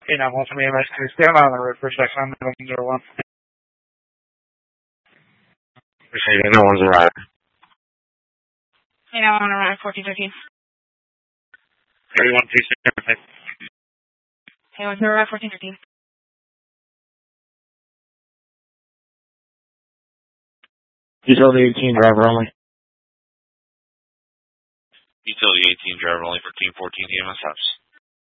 Hey, 911 from EMS2. Stand on the road for a second. I'm 901. Appreciate it. No one's arrived. Hey, 911 arrived, 1413. 3126. Hey, 1 arrived, 1413. Utility 18, driver only. Utility 18, driver only for Team 14 EMS House.